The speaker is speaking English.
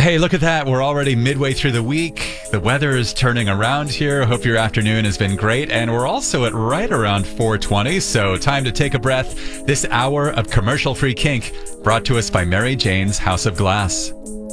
Hey, look at that. We're already midway through the week. The weather is turning around here. Hope your afternoon has been great. And we're also at right around 4:20, so time to take a breath. This hour of commercial-free kink brought to us by Mary Jane's House of Glass.